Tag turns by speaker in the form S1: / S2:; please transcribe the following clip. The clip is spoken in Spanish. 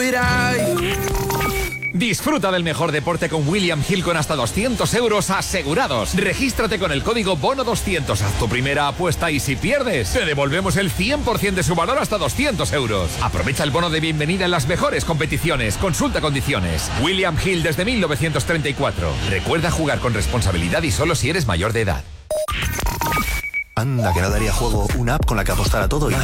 S1: Disfruta del mejor deporte con William Hill con hasta 200 euros asegurados. Regístrate con el código BONO200. Haz tu primera apuesta y si pierdes, te devolvemos el 100% de su valor hasta 200 euros. Aprovecha el bono de bienvenida en las mejores competiciones. Consulta condiciones. William Hill desde 1934. Recuerda jugar con responsabilidad y solo si eres mayor de edad.
S2: Anda, que no daría juego una app con la que apostar a todo y